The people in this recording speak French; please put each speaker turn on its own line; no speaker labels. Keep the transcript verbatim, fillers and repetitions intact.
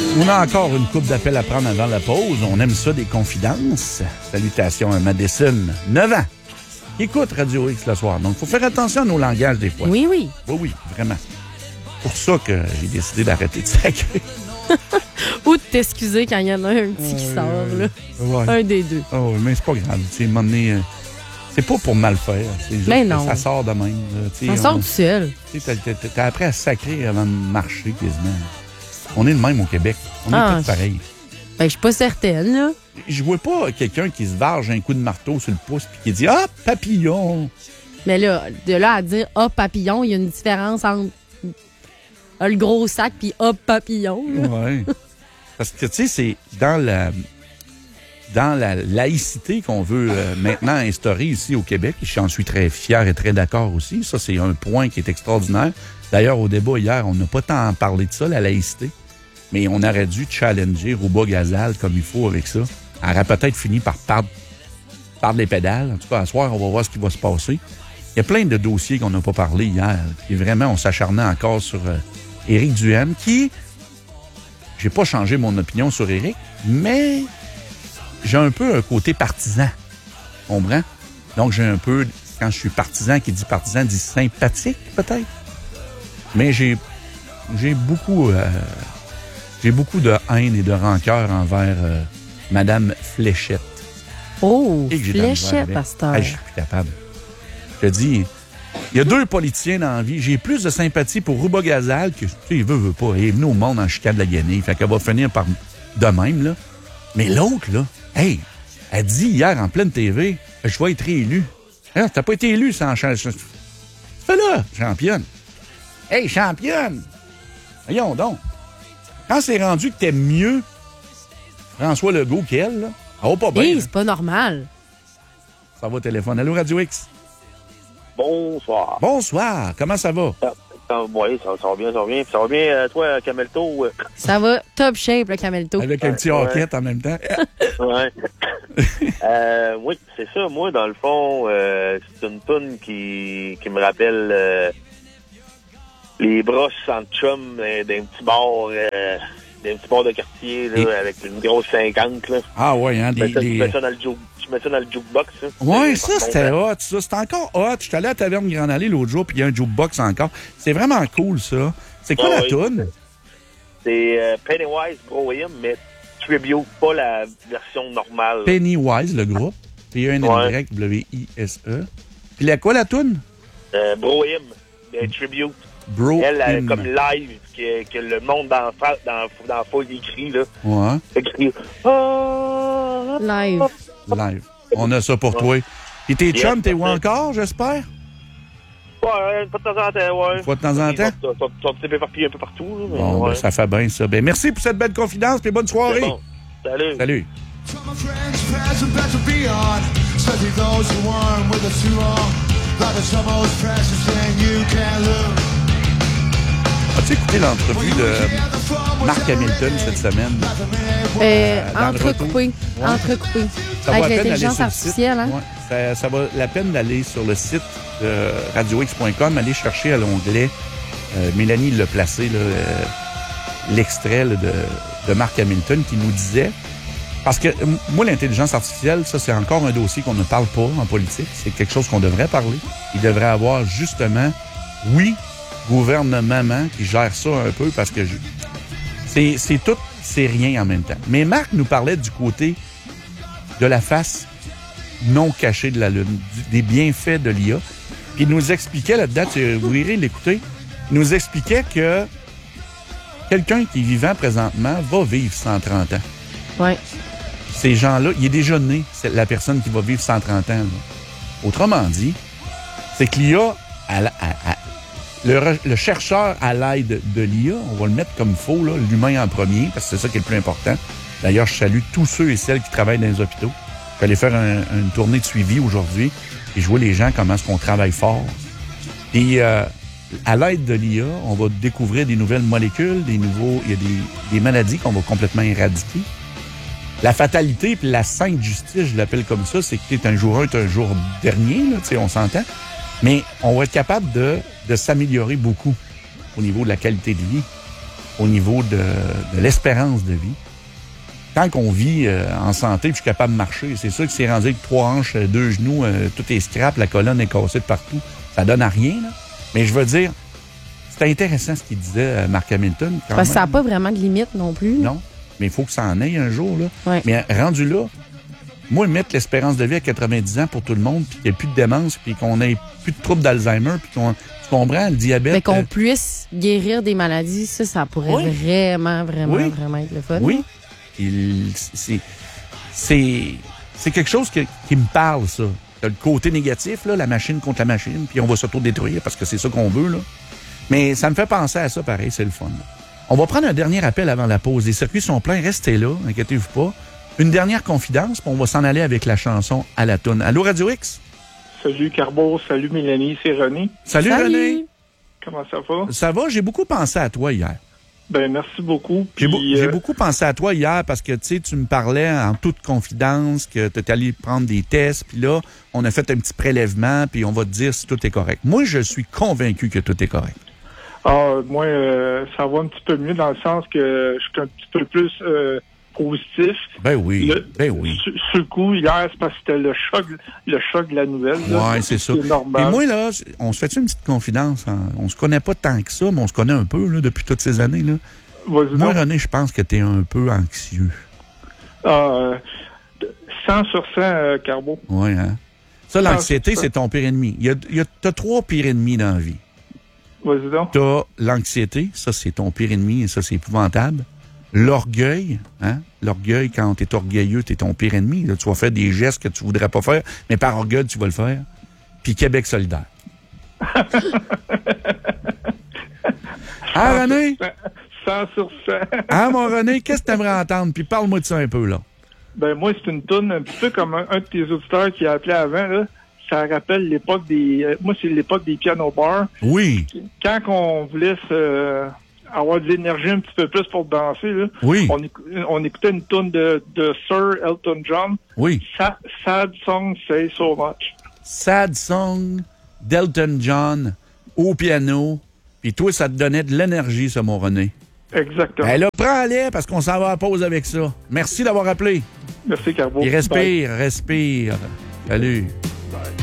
On a encore une coupe d'appels à prendre avant la pause. On aime ça, des confidences. Salutations à Madison, neuf ans, qui écoute Radio X le soir. Donc, il faut faire attention à nos langages des fois.
Oui, oui.
Oui, oui, vraiment. C'est pour ça que j'ai décidé d'arrêter de sacrer.
Ou de t'excuser quand il y en a un petit qui
euh,
sort, là.
Ouais.
Un des deux.
Oh, mais c'est pas grave. Tu sais, à un moment donné, euh, c'est pas pour mal faire. C'est juste
Mais
que
non.
ça sort de même. Là. Tu sais,
Ça sort
on-
tout seul.
Tu sais, t'as, t'as, t'as appris à sacrer avant de marcher quasiment. On est le même au Québec. On
Ah,
est tous pareils.
Ben, je suis pas certaine, là.
Je vois pas quelqu'un qui se varge un coup de marteau sur le pouce puis qui dit « Ah, papillon!
Mais là, de là à dire « Ah, papillon », il y a une différence entre ah, le gros sac puis « Ah, papillon ». »
Ouais. Parce que, tu sais, c'est dans la, dans la laïcité qu'on veut euh, maintenant instaurer ici au Québec. J'en suis très fier et très d'accord aussi. Ça, c'est un point qui est extraordinaire. D'ailleurs, au débat hier, on n'a pas tant parlé de ça, la laïcité. Mais on aurait dû challenger Rouba-Gazal comme il faut avec ça. Elle aurait peut-être fini par perdre, perdre les pédales. En tout cas, à soir, on va voir ce qui va se passer. Il y a plein de dossiers qu'on n'a pas parlé hier. Et vraiment, on s'acharnait encore sur euh, Éric Duhaime, qui... J'ai pas changé mon opinion sur Éric, mais j'ai un peu un côté partisan. Comprends? Donc, j'ai un peu... Quand je suis partisan, qui dit partisan, dit sympathique, peut-être. Mais j'ai... J'ai beaucoup... Euh, J'ai beaucoup de haine et de rancœur envers euh, Madame Fléchette.
Oh,
Et que j'ai de la misère
Fléchette,
avec.
pasteur.
Hey, je suis plus capable. Je te dis, il y a deux politiciens dans la vie. J'ai plus de sympathie pour Rouba-Gazal que, tu sais, il veut, veut pas. Il est venu au monde en chicane de la Guinée. Fait qu'elle va finir par de même, là. Mais l'autre, là, hey, elle dit hier en pleine T V, je vais être élu. Hein, t'as pas été élu sans chance. Fais-le, championne. Hey, championne! Voyons donc. Quand c'est rendu que t'aimes mieux François Legault qu'elle, là, ça va pas bien.
Hé,
Hein?
c'est pas normal.
Ça va au téléphone. Allô, Radio X?
Bonsoir.
Bonsoir. Comment ça va?
Ah, ah, oui, ça, ça va bien, ça va bien. Ça va bien, euh, toi, Camelto? Euh...
Ça va top shape, le Camelto.
Avec un petit
Ouais.
hockey en même temps.
ouais. euh, oui, c'est ça. Moi, dans le fond, euh, c'est une toune qui, qui me rappelle euh, les brosses en chum euh, d'un petit bar, euh, d'un petit bar de quartier, là,
Et...
avec une grosse cinquante, là.
Ah ouais, hein?
Je mets
Des,
ça,
des...
je mets ça dans le juke, je mets ça dans le jukebox, ça.
Ouais,
Et,
ça,
par
c'était
contre,
hot, ça. C'était encore hot. J'étais allé à la Taverne Grand Allée l'autre jour, puis il y a un jukebox encore. C'est vraiment cool, ça. C'est quoi
Ah
la
oui.
toune?
C'est euh, Pennywise Broham, mais tribute, pas la version normale.
Pennywise, le groupe. P E N N Y W I S E. Puis la quoi, la toune?
Euh, Broham, mais tribute.
Bro.
Elle, elle
Him.
comme live, que, que le monde dans, dans, dans la foule écrit, là.
Ouais,
Écrit. Ah,
Live.
live. On a ça pour toi. Puis tes
Yes,
chums, t'es où
parfait.
encore, j'espère?
Ouais, pas de temps en temps, ouais.
Une fois de temps en
Ils
temps?
sont- sont- sont un petit peu éparpillés un peu partout, là. mais
Bon,
ouais.
ben, ça fait bien, ça. Ben, merci pour cette belle confidence, puis bonne
C'est
soirée.
bon. Salut.
Salut.
To my friends, past and better beyond, especially those who weren't with us too long. Life is the most precious thing you can lose.
As-tu écouté l'entrevue de Marc Hamilton cette semaine?
Euh,
dans le
entrecoupé.
retour.
Entrecoupé.
Ça vaut
Avec
la peine d'aller
l'intelligence
sur le site.
artificielle, hein?
Ouais. Ça, ça vaut la peine d'aller sur le site de radio x point com, aller chercher à l'onglet, euh, Mélanie l'a placé, là, euh, l'extrait là, de, de Marc Hamilton qui nous disait, parce que euh, moi, l'intelligence artificielle, ça, c'est encore un dossier qu'on ne parle pas en politique. C'est quelque chose qu'on devrait parler. Il devrait avoir justement, oui, gouvernement qui gère ça un peu parce que je, c'est, c'est tout, c'est rien en même temps. Mais Marc nous parlait du côté de la face non cachée de la Lune, du- des bienfaits de l'I A. Puis il nous expliquait là-dedans, tu, vous irez l'écouter, il nous expliquait que quelqu'un qui est vivant présentement va vivre cent trente ans.
Ouais.
Ces gens-là, il est déjà né, c'est la personne qui va vivre cent trente ans. là. Autrement dit, c'est que l'I A, à la- à- à- le, re- le chercheur à l'aide de l'I A, on va le mettre comme faux, là, l'humain en premier, parce que c'est ça qui est le plus important. D'ailleurs, je salue tous ceux et celles qui travaillent dans les hôpitaux. Je suis allé faire un- une tournée de suivi aujourd'hui et je vois les gens comment est-ce qu'on travaille fort. Et euh, à l'aide de l'I A, on va découvrir des nouvelles molécules, des nouveaux, il y a des, des maladies qu'on va complètement éradiquer. La fatalité puis la sainte justice, je l'appelle comme ça, c'est que t'es un jour un, t'es un jour dernier, là, tu sais, on s'entend. Mais on va être capable de, de s'améliorer beaucoup au niveau de la qualité de vie. au niveau de, de l'espérance de vie. Tant qu'on vit euh, en santé et je suis capable de marcher, c'est sûr que c'est rendu avec trois hanches, deux genoux, euh, tout est scrap, la colonne est cassée de partout. Ça donne à rien, là. Mais je veux dire, c'est intéressant ce qu'il disait, euh, Mark Hamilton. Quand
Parce que ça n'a
même.
pas vraiment de limite non plus.
Non, mais il faut que ça en ait un jour, là.
Ouais.
Mais rendu là, moi, mettre l'espérance de vie à quatre-vingt-dix ans pour tout le monde, puis qu'il n'y ait plus de démence, puis qu'on ait plus de troubles d'Alzheimer, puis qu'on... Tu comprends, le diabète...
Mais qu'on
euh,
puisse guérir des maladies, ça, ça pourrait
Oui.
vraiment, vraiment,
Oui.
vraiment être le fun.
Oui. Il- c'est, c'est, c'est quelque chose que- qui me parle, ça. T'as le côté négatif, là, la machine contre la machine, puis on va s'auto-détruire parce que c'est ça qu'on veut, là. Mais ça me fait penser à ça, pareil, c'est le fun. On va prendre un dernier appel avant la pause. Les circuits sont pleins, restez là, inquiétez-vous pas. Une dernière confidence, puis on va s'en aller avec la chanson à la toune. Allô, Radio X?
Salut Carbo, salut Mélanie, c'est René.
Salut,
Salut.
René!
Comment ça va?
Ça va? J'ai beaucoup pensé à toi hier.
Ben merci beaucoup.
J'ai, beau-
Puis,
j'ai
euh,
beaucoup pensé à toi hier parce que, tu sais, tu me parlais en toute confidence que tu étais allé prendre des tests, puis là, on a fait un petit prélèvement, puis on va te dire si tout est correct. Moi, je suis convaincu que tout est correct.
ah, moi, euh, ça va un petit peu mieux dans le sens que je suis un petit peu plus euh, positif.
Ben oui,
Le-
ben oui.
Sur, sur le coup, hier, c'est parce que c'était le choc, le choc de la nouvelle. là.
Ouais, c'est ça.
C'est normal.
Et moi, là, on se fait une petite confidence? Hein? On se connaît pas tant que ça, mais on se connaît un peu, là, depuis toutes ces années, là.
Vas-y
Moi,
donc.
René, je pense que tu es un peu anxieux.
Ah, euh, cent sur cent, euh, Carbo.
Oui, hein? Ça, l'anxiété,
Ah, c'est ça.
c'est ton pire ennemi. Il y a, il y a, t'as trois pires ennemis dans la vie.
Vas-y donc.
T'as l'anxiété, ça, c'est ton pire ennemi, et ça, c'est épouvantable. L'orgueil, hein? L'orgueil, quand t'es orgueilleux, t'es ton pire ennemi. Là, tu vas faire des gestes que tu voudrais pas faire, mais par orgueil, tu vas le faire. Puis Québec solidaire. Ah, René?
cent sur cent.
Ah, mon René, qu'est-ce que t'aimerais entendre? Puis parle-moi de ça un peu, là.
Ben moi, c'est une toune un petit peu comme un, un de tes auditeurs qui a appelé avant, là. Ça rappelle l'époque des... euh, moi, c'est l'époque des piano bars.
Oui,
Quand on voulait se, avoir de l'énergie un petit peu plus pour danser, là,
oui,
on, éc- on écoutait une toune de, de Sir Elton John.
oui.
Sa- Sad Song Say So Much.
Sad Song d'Elton John au piano. Puis toi, ça te donnait de l'énergie, ça, mon René.
Exactement.
Ben là, prends-les parce qu'on s'en va à pause avec ça. Merci d'avoir appelé.
Merci, Carbo.
Et
Bye.
respire, respire. Salut.
Bye.